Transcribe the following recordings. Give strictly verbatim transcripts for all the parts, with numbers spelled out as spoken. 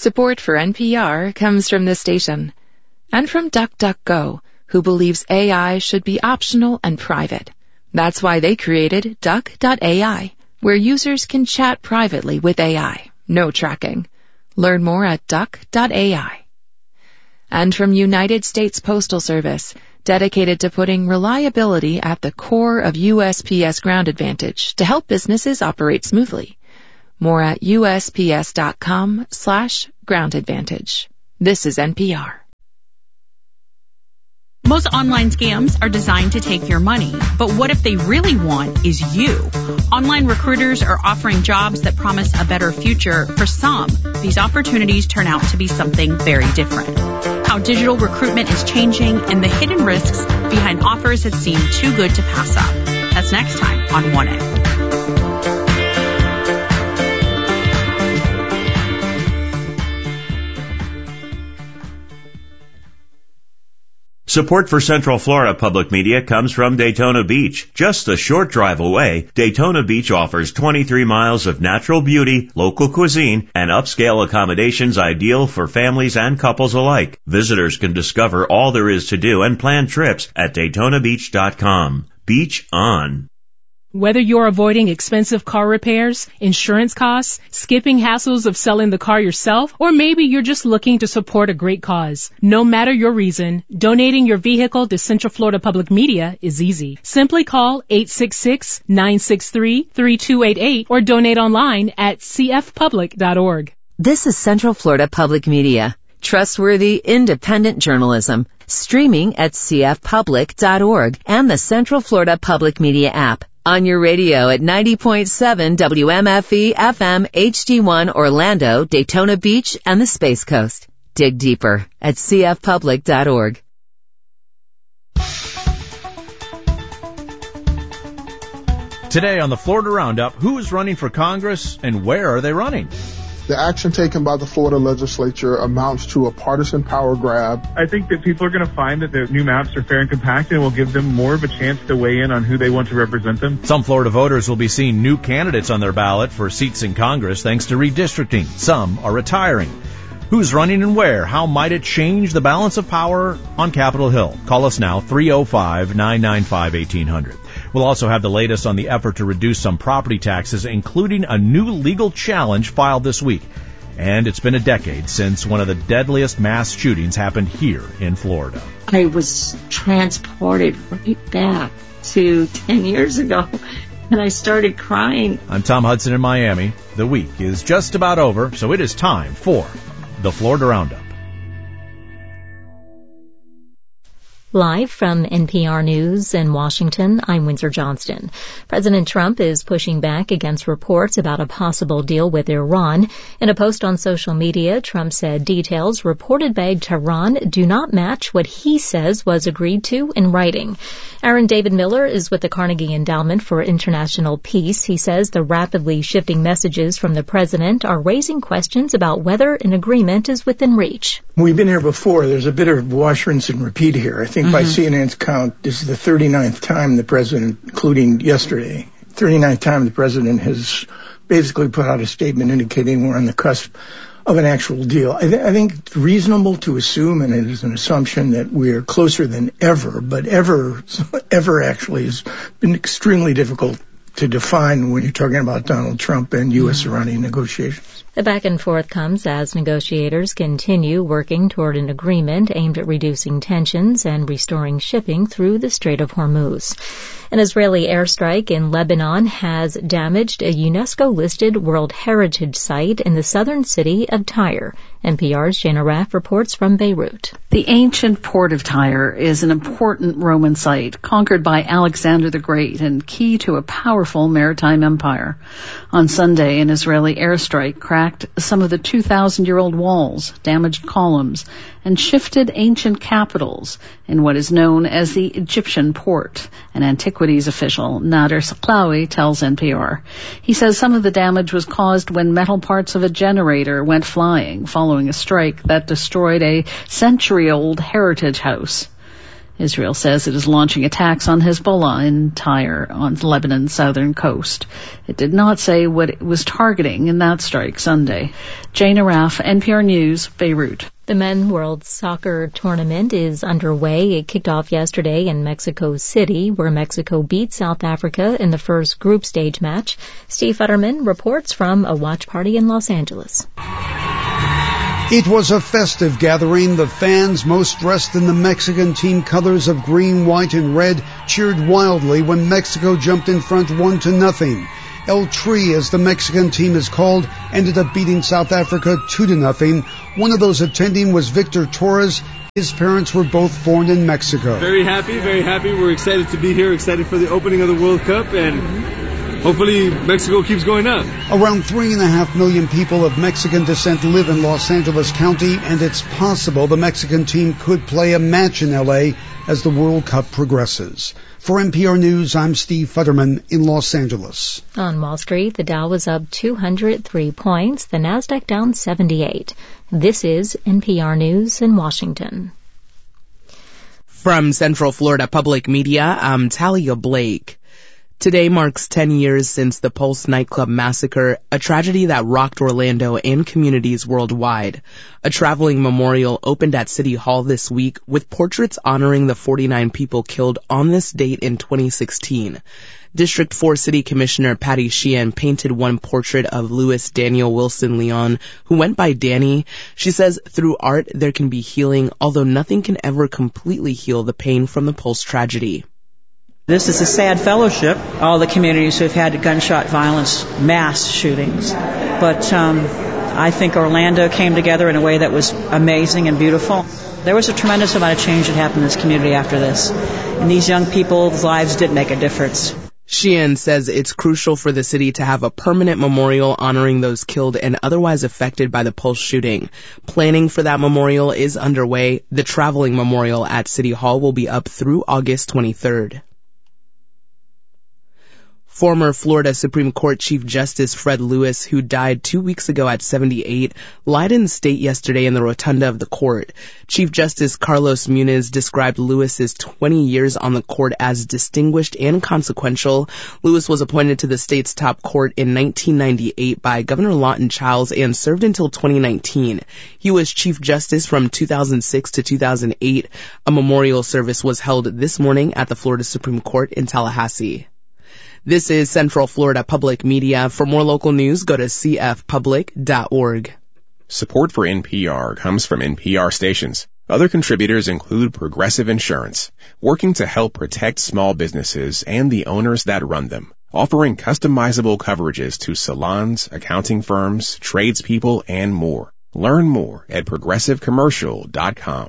Support for N P R comes from this station and from DuckDuckGo, who believes A I should be optional and private. That's why they created Duck dot A I, where users can chat privately with A I. No tracking. Learn more at Duck dot A I. And from United States Postal Service, dedicated to putting reliability at the core of U S P S Ground Advantage to help businesses operate smoothly. More at U S P S dot com slash ground advantage. This is N P R. Most online scams are designed to take your money, but what if they really want is you? Online recruiters are offering jobs that promise a better future. For some, these opportunities turn out to be something very different. How digital recruitment is changing and the hidden risks behind offers that seem too good to pass up. That's next time on one A. Support for Central Florida Public Media comes from Daytona Beach. Just a short drive away, Daytona Beach offers twenty-three miles of natural beauty, local cuisine, and upscale accommodations ideal for families and couples alike. Visitors can discover all there is to do and plan trips at Daytona Beach dot com. Beach on. Whether you're avoiding expensive car repairs, insurance costs, skipping hassles of selling the car yourself, or maybe you're just looking to support a great cause. No matter your reason, donating your vehicle to Central Florida Public Media is easy. Simply call eight six six, nine six three, three two eight eight or donate online at c f public dot org. This is Central Florida Public Media. Trustworthy, independent journalism. Streaming at c f public dot org and the Central Florida Public Media app. On your radio at ninety point seven W M F E F M H D one Orlando, Daytona Beach, and the Space Coast. Dig deeper at c f public dot org. Today on the Florida Roundup, who is running for Congress and where are they running? The action taken by the Florida legislature amounts to a partisan power grab. I think that people are going to find that the new maps are fair and compact and will give them more of a chance to weigh in on who they want to represent them. Some Florida voters will be seeing new candidates on their ballot for seats in Congress thanks to redistricting. Some are retiring. Who's running and where? How might it change the balance of power on Capitol Hill? Call us now, three oh five, nine nine five, eighteen hundred. We'll also have the latest on the effort to reduce some property taxes, including a new legal challenge filed this week. And it's been a decade since one of the deadliest mass shootings happened here in Florida. I was transported right back to ten years ago, and I started crying. I'm Tom Hudson in Miami. The week is just about over, so it is time for the Florida Roundup. Live from N P R News in Washington, I'm Windsor Johnston. President Trump is pushing back against reports about a possible deal with Iran. In a post on social media, Trump said details reported by Tehran do not match what he says was agreed to in writing. Aaron David Miller is with the Carnegie Endowment for International Peace. He says the rapidly shifting messages from the president are raising questions about whether an agreement is within reach. We've been here before. There's a bit of wash, rinse, and repeat here. I think mm-hmm. by C N N's count, this is the thirty-ninth time the president, including yesterday, thirty-ninth time the president has basically put out a statement indicating we're on the cusp of an actual deal. I, th- I think it's reasonable to assume, and it is an assumption, that we're closer than ever, but ever, ever actually has been extremely difficult to define when you're talking about Donald Trump and U S Iranian negotiations. The back and forth comes as negotiators continue working toward an agreement aimed at reducing tensions and restoring shipping through the Strait of Hormuz. An Israeli airstrike in Lebanon has damaged a UNESCO-listed World Heritage Site in the southern city of Tyre. N P R's Jana Raff reports from Beirut. The ancient port of Tyre is an important Roman site conquered by Alexander the Great and key to a powerful maritime empire. On Sunday, an Israeli airstrike cracked some of the two thousand year old walls, damaged columns, and shifted ancient capitals in what is known as the Egyptian port. An antiquities official, Nader Saklawi, tells N P R. He says some of the damage was caused when metal parts of a generator went flying following a strike that destroyed a century-old heritage house. Israel says it is launching attacks on Hezbollah in Tyre on Lebanon's southern coast. It did not say what it was targeting in that strike Sunday. Jane Araf, N P R News, Beirut. The Men's World Soccer Tournament is underway. It kicked off yesterday in Mexico City, where Mexico beat South Africa in the first group stage match. Steve Futterman reports from a watch party in Los Angeles. It was a festive gathering. The fans, most dressed in the Mexican team colors of green, white, and red, cheered wildly when Mexico jumped in front one to nothing. El Tri, as the Mexican team is called, ended up beating South Africa two to nothing. One of those attending was Victor Torres. His parents were both born in Mexico. Very happy, very happy. We're excited to be here, excited for the opening of the World Cup, and hopefully Mexico keeps going up. Around three and a half million people of Mexican descent live in Los Angeles County, and it's possible the Mexican team could play a match in L A as the World Cup progresses. For N P R News, I'm Steve Futterman in Los Angeles. On Wall Street, the Dow was up two hundred three points, the Nasdaq down seventy-eight. This is N P R News in Washington. From Central Florida Public Media, I'm Talia Blake. Today marks ten years since the Pulse nightclub massacre, a tragedy that rocked Orlando and communities worldwide. A traveling memorial opened at City Hall this week with portraits honoring the forty-nine people killed on this date in twenty sixteen. District four City Commissioner Patty Sheehan painted one portrait of Louis Daniel Wilson Leon, who went by Danny. She says through art there can be healing, although nothing can ever completely heal the pain from the Pulse tragedy. This is a sad fellowship, all the communities who have had gunshot violence, mass shootings. But um, I think Orlando came together in a way that was amazing and beautiful. There was a tremendous amount of change that happened in this community after this. And these young people's lives did make a difference. Sheehan says it's crucial for the city to have a permanent memorial honoring those killed and otherwise affected by the Pulse shooting. Planning for that memorial is underway. The traveling memorial at City Hall will be up through August twenty-third. Former Florida Supreme Court Chief Justice Fred Lewis, who died two weeks ago at seventy-eight, lied in state yesterday in the rotunda of the court. Chief Justice Carlos Muniz described Lewis's twenty years on the court as distinguished and consequential. Lewis was appointed to the state's top court in nineteen ninety-eight by Governor Lawton Chiles and served until twenty nineteen. He was Chief Justice from two thousand six to two thousand eight. A memorial service was held this morning at the Florida Supreme Court in Tallahassee. This is Central Florida Public Media. For more local news, go to c f public dot org. Support for N P R comes from N P R stations. Other contributors include Progressive Insurance, working to help protect small businesses and the owners that run them, offering customizable coverages to salons, accounting firms, tradespeople, and more. Learn more at progressive commercial dot com.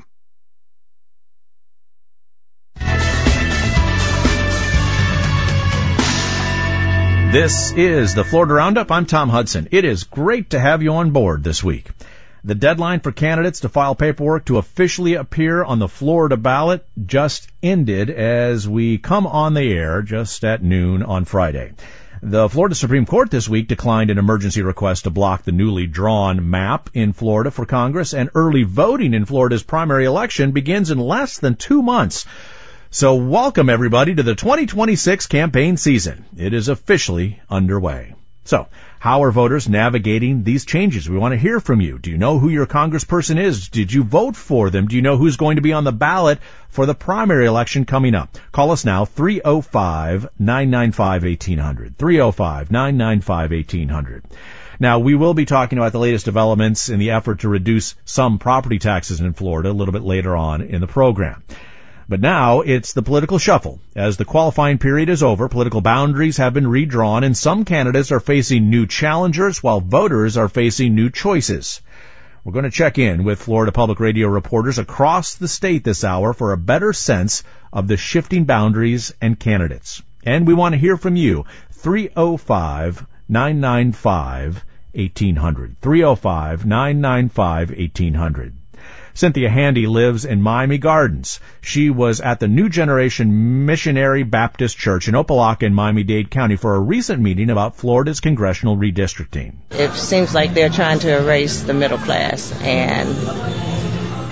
This is the Florida Roundup. I'm Tom Hudson. It is great to have you on board this week. The deadline for candidates to file paperwork to officially appear on the Florida ballot just ended as we come on the air just at noon on Friday. The Florida Supreme Court this week declined an emergency request to block the newly drawn map in Florida for Congress, and early voting in Florida's primary election begins in less than two months. So welcome, everybody, to the twenty twenty-six campaign season. It is officially underway. So, how are voters navigating these changes? We want to hear from you. Do you know who your congressperson is? Did you vote for them? Do you know who's going to be on the ballot for the primary election coming up? Call us now, three oh five, nine nine five, eighteen hundred, three oh five, nine nine five, eighteen hundred. Now, we will be talking about the latest developments in the effort to reduce some property taxes in Florida a little bit later on in the program. But now it's the political shuffle. As the qualifying period is over, political boundaries have been redrawn, and some candidates are facing new challengers while voters are facing new choices. We're going to check in with Florida Public Radio reporters across the state this hour for a better sense of the shifting boundaries and candidates. And we want to hear from you. three oh five, nine nine five, eighteen hundred. three oh five, nine nine five, eighteen hundred. Cynthia Handy lives in Miami Gardens. She was at the New Generation Missionary Baptist Church in Opelika in Miami-Dade County for a recent meeting about Florida's congressional redistricting. It seems like they're trying to erase the middle class, and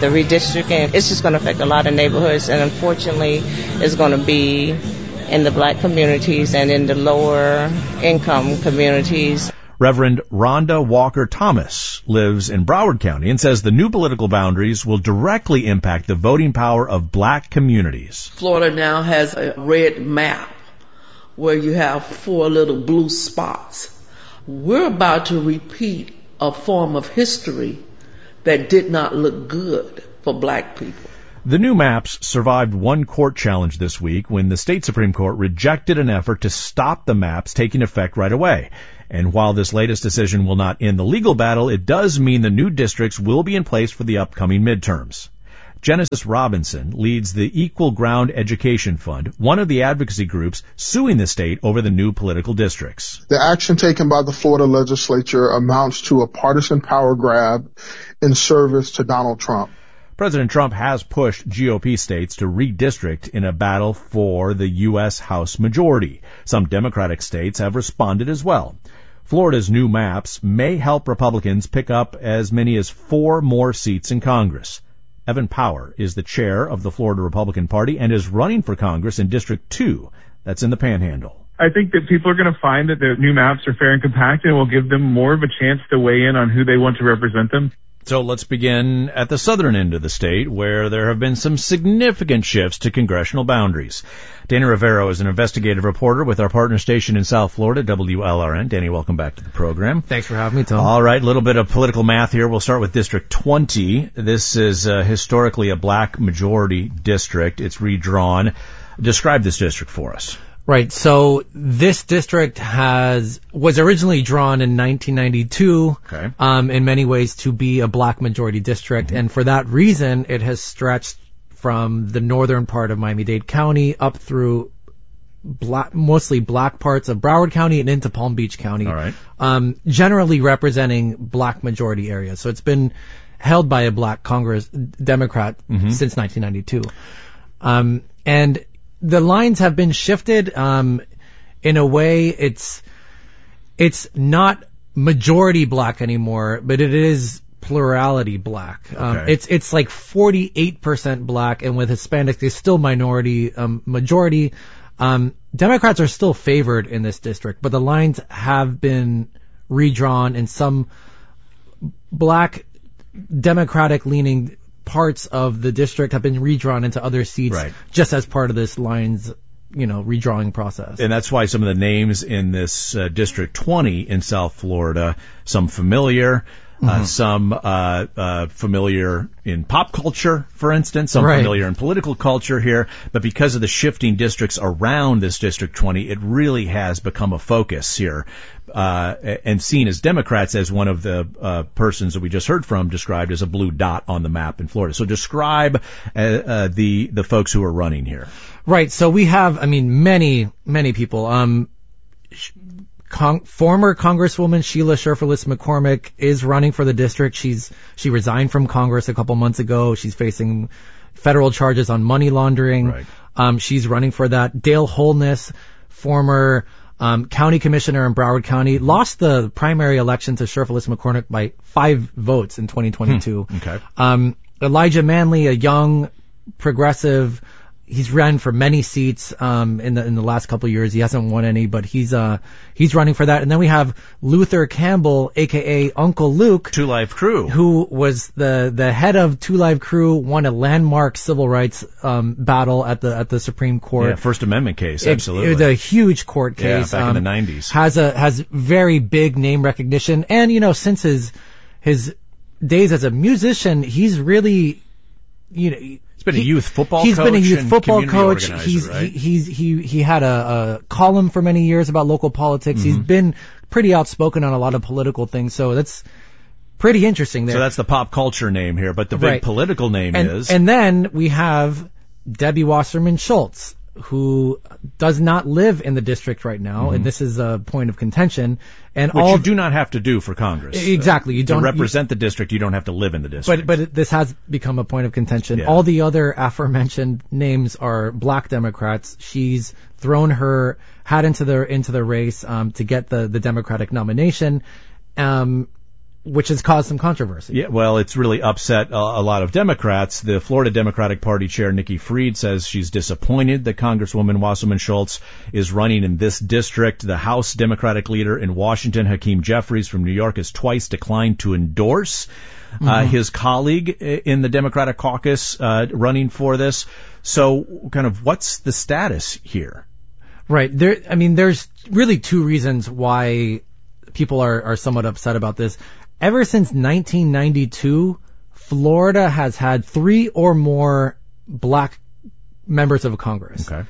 the redistricting, it's just going to affect a lot of neighborhoods, and unfortunately it's going to be in the black communities and in the lower income communities. Reverend Rhonda Walker Thomas lives in Broward County and says the new political boundaries will directly impact the voting power of black communities. Florida now has a red map where you have four little blue spots. We're about to repeat a form of history that did not look good for black people. The new maps survived one court challenge this week when the state Supreme Court rejected an effort to stop the maps taking effect right away. And while this latest decision will not end the legal battle, it does mean the new districts will be in place for the upcoming midterms. Genesis Robinson leads the Equal Ground Education Fund, one of the advocacy groups suing the state over the new political districts. The action taken by the Florida legislature amounts to a partisan power grab in service to Donald Trump. President Trump has pushed G O P states to redistrict in a battle for the U S House majority. Some Democratic states have responded as well. Florida's new maps may help Republicans pick up as many as four more seats in Congress. Evan Power is the chair of the Florida Republican Party and is running for Congress in District two. That's in the Panhandle. I think that people are going to find that the new maps are fair and compact and will give them more of a chance to weigh in on who they want to represent them. So let's begin at the southern end of the state, where there have been some significant shifts to congressional boundaries. Danny Rivero is an investigative reporter with our partner station in South Florida, W L R N. Danny, welcome back to the program. Thanks for having me, Tom. All right, a little bit of political math here. We'll start with District twenty. This is uh, historically a black majority district. It's redrawn. Describe this district for us. Right. So this district has was originally drawn in nineteen ninety-two, okay. um, in many ways to be a black majority district, mm-hmm. and for that reason, it has stretched from the northern part of Miami-Dade County up through black, mostly black parts of Broward County and into Palm Beach County. All right. Um, generally representing black majority areas. So it's been held by a black Congress Democrat mm-hmm. since nineteen ninety-two, um, and the lines have been shifted, um, in a way it's, it's not majority black anymore, but it is plurality black. Um, okay. it's, it's like forty-eight percent black, and with Hispanics, it's still minority, um, majority. Um, Democrats are still favored in this district, but the lines have been redrawn, and some black Democratic leaning parts of the district have been redrawn into other seats, right. just as part of this lines, you know, redrawing process. And that's why some of the names in this uh, District twenty in South Florida, some familiar, mm-hmm. uh, some uh, uh, familiar in pop culture, for instance, some right. familiar in political culture here. But because of the shifting districts around this District twenty, it really has become a focus here. Uh, and seen as Democrats, as one of the uh, persons that we just heard from described as a blue dot on the map in Florida. So describe uh, uh, the the folks who are running here. Right. So we have, I mean, many many people. Um, Con- former Congresswoman Sheila Sherfurlis McCormick is running for the district. She's she resigned from Congress a couple months ago. She's facing federal charges on money laundering. Right. Um, she's running for that. Dale Holness, former Um, county commissioner in Broward County, lost the primary election to Sherfurlis McCormick by five votes in twenty twenty-two. Hmm. Okay. Um, Elijah Manley, a young progressive, he's ran for many seats um, in the in the last couple of years. He hasn't won any, but he's uh he's running for that. And then we have Luther Campbell, aka Uncle Luke, Two Live Crew, who was the the head of Two Live Crew, won a landmark civil rights um battle at the at the Supreme Court. Yeah, First Amendment case, it, absolutely. It was a huge court case. Yeah, back um, in the nineties. Has a has very big name recognition, and you know, since his his days as a musician, he's really, you know, He's been a youth football he's coach. He's been a youth and football coach. Organizer, he's right? he, he's he he had a, a column for many years about local politics. Mm-hmm. He's been pretty outspoken on a lot of political things, so that's pretty interesting there. So that's the pop culture name here, but the big right. political name and, is. And then we have Debbie Wasserman Schultz, who does not live in the district right now, mm-hmm. and this is a point of contention. And Which all you do not have to do for Congress. Exactly. You to don't represent you, the district. You don't have to live in the district. But but this has become a point of contention. Yeah. All the other aforementioned names are black Democrats. She's thrown her hat into the into the race um, to get the the Democratic nomination. Um, which has caused some controversy. Yeah, well, it's really upset a, a lot of Democrats. The Florida Democratic Party chair, Nikki Fried, says she's disappointed that Congresswoman Wasserman Schultz is running in this district. The House Democratic leader in Washington, Hakeem Jeffries from New York, has twice declined to endorse mm-hmm. uh, his colleague in the Democratic caucus uh, running for this. So kind of what's the status here? Right. There, I mean, there's really two reasons why people are, are somewhat upset about this. Ever since nineteen ninety-two, Florida has had three or more black members of Congress. Okay.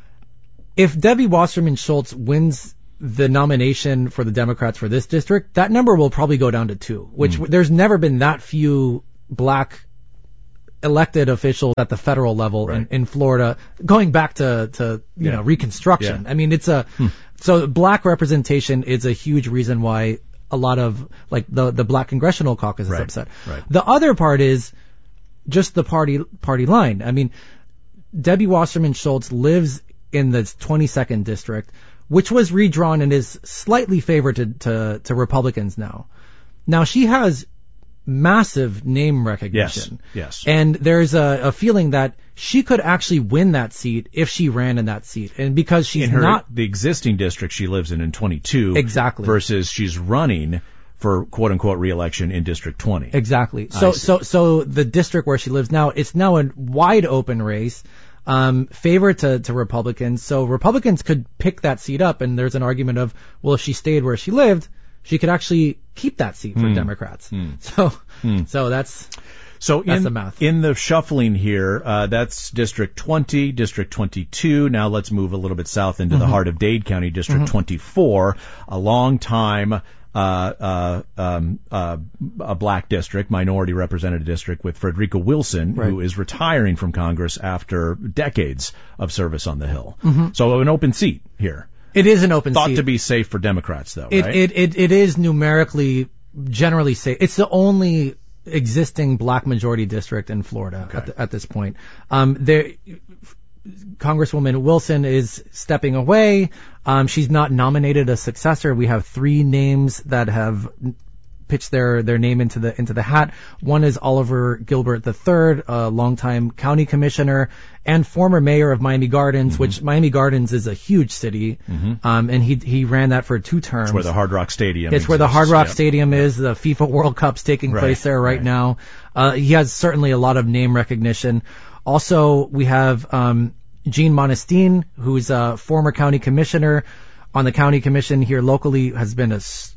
If Debbie Wasserman Schultz wins the nomination for the Democrats for this district, that number will probably go down to two, which mm. there's never been that few black elected officials at the federal level right. in, in Florida, going back to, to you yeah. know, Reconstruction. Yeah. I mean, it's a, hmm. so black representation is a huge reason why a lot of, like, the, the black congressional caucus is right. upset. Right. The other part is just the party, party line. I mean, Debbie Wasserman Schultz lives in the twenty-second district, which was redrawn and is slightly favored to, to, to Republicans now. Now, she has massive name recognition. Yes, yes. And there's a, a feeling that she could actually win that seat if she ran in that seat. And because she's in her, not the existing district she lives in in twenty-two. Exactly. Versus she's running for quote unquote re-election in District twenty. Exactly. So, so, so the district where she lives now, it's now a wide open race, um, favored to, to Republicans. So Republicans could pick that seat up, and there's an argument of, well, if she stayed where she lived, she could actually keep that seat for mm. Democrats. Mm. So, mm. so that's, so that's in, the math. In the shuffling here, uh, that's District twenty, District twenty-two. Now let's move a little bit south into mm-hmm. the heart of Dade County, District mm-hmm. twenty-four, a long time, uh, uh, um, uh, a black district, minority representative district with Frederica Wilson, right. who is retiring from Congress after decades of service on the Hill. Mm-hmm. So an open seat here. It is an open Thought seat. to be safe for Democrats, though, it, right? It, it, it is numerically, generally safe. It's the only existing black majority district in Florida okay. at, the, at this point. Um, there, Congresswoman Wilson is stepping away. Um, she's not nominated a successor. We have three names that have pitched their, their name into the, into the hat. One is Oliver Gilbert the third, a longtime county commissioner and former mayor of Miami Gardens, mm-hmm. which Miami Gardens is a huge city. Mm-hmm. Um, and he, he ran that for two terms. It's where the Hard Rock Stadium It's exists. where the Hard Rock yep. Stadium is. The FIFA World Cup's taking right. place there right, right. now. Uh, he has certainly a lot of name recognition. Also, we have, um, Jean Monestine, who's a former county commissioner on the county commission here locally, has been a,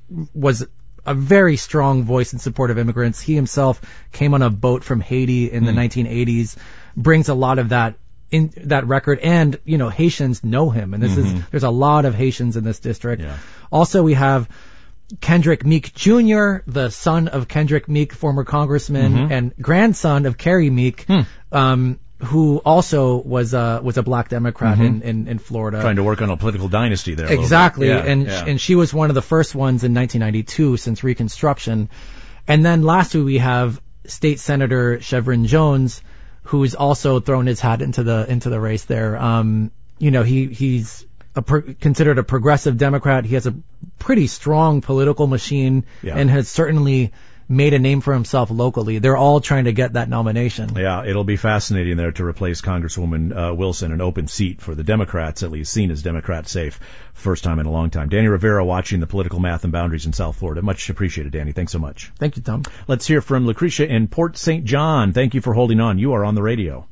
was a very strong voice in support of immigrants. He himself came on a boat from Haiti in mm. the nineteen eighties, brings a lot of that in that record, and, you know, Haitians know him, and this mm-hmm. is, there's a lot of Haitians in this district. Yeah. Also, we have Kendrick Meek Junior, the son of Kendrick Meek, former congressman, mm-hmm. and grandson of Carrie Meek, mm. um, who also was a was a black Democrat mm-hmm. in, in, in Florida, trying to work on a political dynasty there. Exactly, yeah, and yeah. and she was one of the first ones in nineteen ninety-two since Reconstruction. And then lastly, we have State Senator Chevron Jones, who's also thrown his hat into the into the race there. Um, you know, he he's a pro- considered a progressive Democrat. He has a pretty strong political machine yeah. and has certainly made a name for himself locally. They're all trying to get that nomination. Yeah, it'll be fascinating there to replace Congresswoman uh, Wilson, an open seat for the Democrats, at least seen as Democrat safe, first time in a long time. Danny Rivera watching the political math and boundaries in South Florida. Much appreciated, Danny. Thanks so much. Thank you, Tom. Let's hear from Lucretia in Port Saint John. Thank you for holding on. You are on the radio.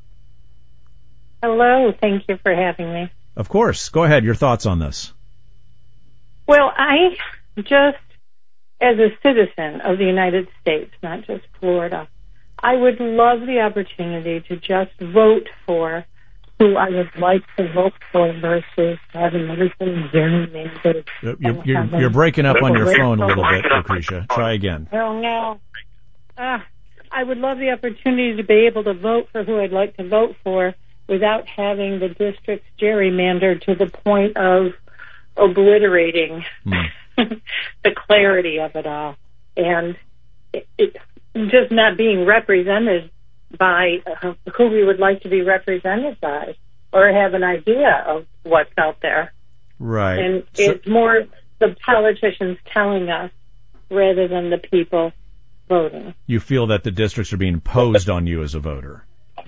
Hello. Thank you for having me. Of course. Go ahead. Your thoughts on this. Well, I just, as a citizen of the United States, not just Florida, I would love the opportunity to just vote for who I would like to vote for versus having everything gerrymandered. You're, you're, you're breaking up on your phone a little bit, Lucretia. Try again. Oh, no. Uh, I would love the opportunity to be able to vote for who I'd like to vote for without having the districts gerrymandered to the point of obliterating mm. the clarity of it all, and it, it just not being represented by uh, who we would like to be represented by, or have an idea of what's out there. Right. And so, it's more the politicians telling us rather than the people voting. You feel that the districts are being imposed on you as a voter?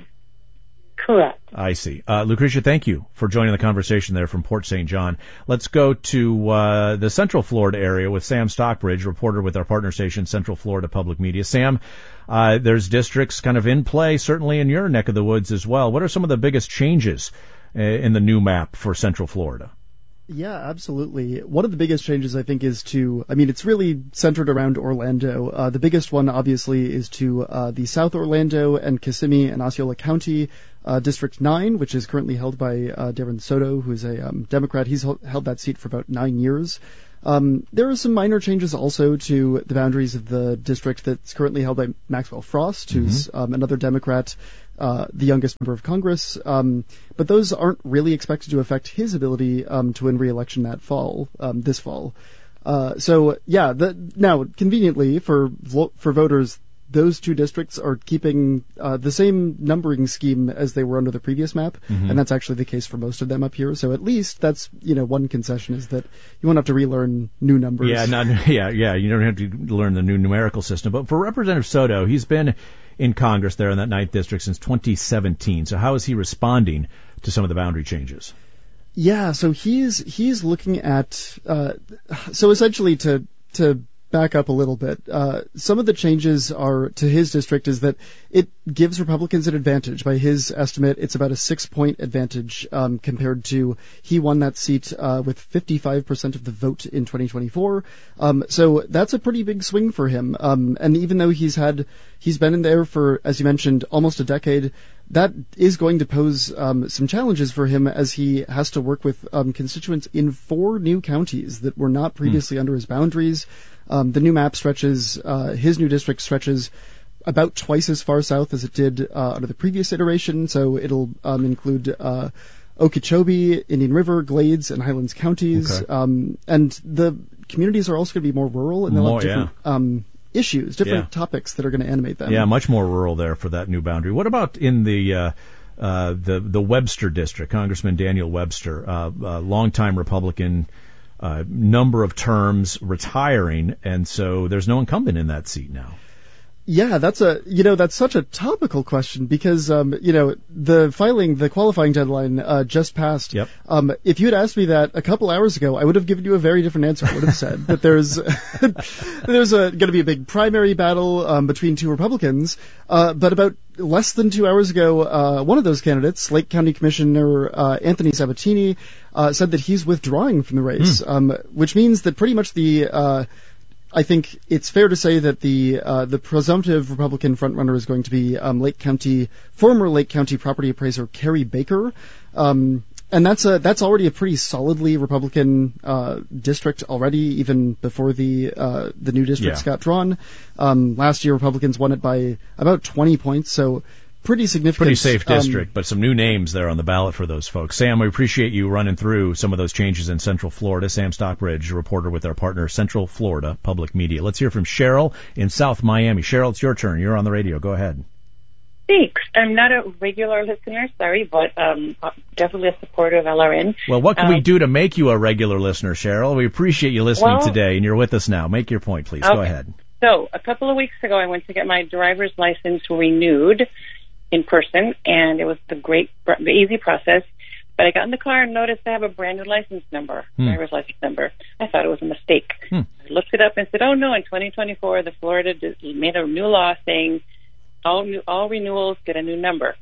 Correct. I see. Uh, Lucretia, thank you for joining the conversation there from Port Saint John. Let's go to uh, the Central Florida area with Sam Stockbridge, reporter with our partner station, Central Florida Public Media. Sam, uh, there's districts kind of in play, certainly in your neck of the woods as well. What are some of the biggest changes uh, in the new map for Central Florida? Yeah, absolutely. One of the biggest changes, I think, is to, I mean, it's really centered around Orlando. Uh, the biggest one, obviously, is to uh, the South Orlando and Kissimmee and Osceola County uh, District nine, which is currently held by uh, Darren Soto, who is a um, Democrat. He's held that seat for about nine years. Um, there are some minor changes also to the boundaries of the district that's currently held by Maxwell Frost, who's mm-hmm. um, another Democrat, uh, the youngest member of Congress. Um, but those aren't really expected to affect his ability um, to win re-election that fall, um, this fall. Uh, so, yeah, the, now, conveniently for for voters, those two districts are keeping uh, the same numbering scheme as they were under the previous map, mm-hmm. and that's actually the case for most of them up here. So at least that's, you know, one concession is that you won't have to relearn new numbers. Yeah, not, yeah, yeah. You don't have to learn the new numerical system. But for Representative Soto, he's been in Congress there in that ninth district since twenty seventeen. So how is he responding to some of the boundary changes? Yeah, so he's he's looking at uh, so essentially to to. back up a little bit. Uh, some of the changes are to his district is that it gives Republicans an advantage. By his estimate, it's about a six-point advantage um, compared to he won that seat uh, with fifty-five percent of the vote in twenty twenty-four. Um, so that's a pretty big swing for him. Um, and even though he's had he's been in there for, as you mentioned, almost a decade, that is going to pose um, some challenges for him as he has to work with um, constituents in four new counties that were not previously mm. under his boundaries. Um, the new map stretches, uh, his new district stretches about twice as far south as it did uh, under the previous iteration, so it'll um, include uh, Okeechobee, Indian River, Glades, and Highlands counties. Okay. Um, and the communities are also going to be more rural, and they'll more, have different yeah. um, issues, different yeah. topics that are going to animate them. Yeah, much more rural there for that new boundary. What about in the uh, uh, the the Webster district? Congressman Daniel Webster, uh, uh, longtime Republican. Uh, number of terms retiring, and so there's no incumbent in that seat now. Yeah, that's a, you know, that's such a topical question because, um, you know, the filing, the qualifying deadline, uh, just passed. Yep. Um, if you had asked me that a couple hours ago, I would have given you a very different answer. I would have said that there's, there's a, going to be a big primary battle, um, between two Republicans. Uh, but about less than two hours ago, uh, one of those candidates, Lake County Commissioner, uh, Anthony Sabatini, uh, said that he's withdrawing from the race, mm. um, which means that pretty much the, uh, I think it's fair to say that the uh, the presumptive Republican frontrunner is going to be um, Lake County former Lake County property appraiser Carrie Baker, um, and that's a that's already a pretty solidly Republican uh, district already, even before the uh, the new districts yeah. got drawn. Um, last year, Republicans won it by about twenty points, so. Pretty significant. Pretty safe district, um, but some new names there on the ballot for those folks. Sam, we appreciate you running through some of those changes in Central Florida. Sam Stockbridge, reporter with our partner Central Florida Public Media. Let's hear from Cheryl in South Miami. Cheryl, it's your turn. You're on the radio. Go ahead. Thanks. I'm not a regular listener, sorry, but um, definitely a supporter of L R N. Well, what can um, we do to make you a regular listener, Cheryl? We appreciate you listening well, today, and you're with us now. Make your point, please. Okay. Go ahead. So, a couple of weeks ago, I went to get my driver's license renewed in person, and it was the great, the easy process. But I got in the car and noticed I have a brand new license number, hmm. driver's license number. I thought it was a mistake. Hmm. I looked it up and said, oh no, in twenty twenty-four, the Florida made a new law saying all new, all renewals get a new number.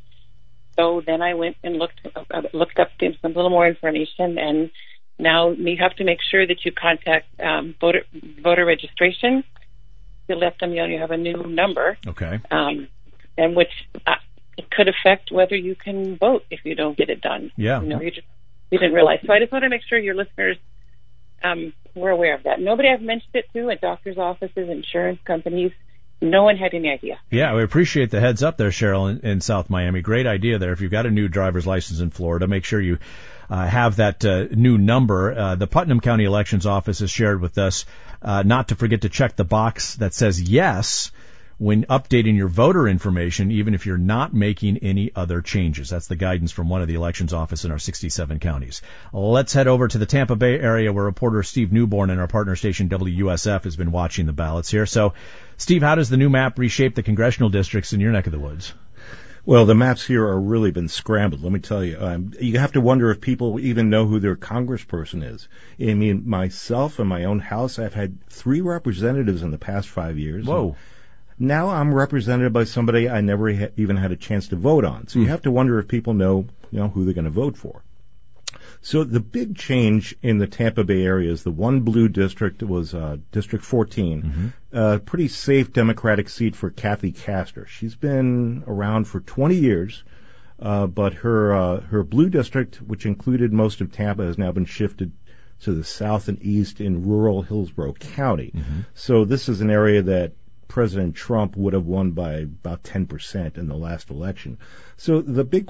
So then I went and looked uh, looked up some little more information, and now you have to make sure that you contact um, voter voter registration. You let them know you have a new number. Okay. Um, and which uh, it could affect whether you can vote if you don't get it done. Yeah. You know, you just you didn't realize. So I just want to make sure your listeners um, were aware of that. Nobody I've mentioned it to at doctors' offices, insurance companies. No one had any idea. Yeah, we appreciate the heads up there, Cheryl, in, in South Miami. Great idea there. If you've got a new driver's license in Florida, make sure you uh, have that uh, new number. Uh, the Putnam County Elections Office has shared with us uh, not to forget to check the box that says yes when updating your voter information, even if you're not making any other changes. That's the guidance from one of the elections office in our sixty-seven counties. Let's head over to the Tampa Bay area where reporter Steve Newborn and our partner station W U S F has been watching the ballots here. So, Steve, how does the new map reshape the congressional districts in your neck of the woods? Well, the maps here are really been scrambled. Let me tell you, um, you have to wonder if people even know who their congressperson is. I mean, myself in my own house, I've had three representatives in the past five years. Whoa. Now I'm represented by somebody I never ha- even had a chance to vote on. So mm. you have to wonder if people know, you know, who they're going to vote for. So the big change in the Tampa Bay area is the one blue district was uh, District fourteen, mm-hmm. a pretty safe Democratic seat for Kathy Castor. She's been around for twenty years, uh, but her uh, her blue district, which included most of Tampa, has now been shifted to the south and east in rural Hillsborough County. Mm-hmm. So this is an area that President Trump would have won by about ten percent in the last election. So the big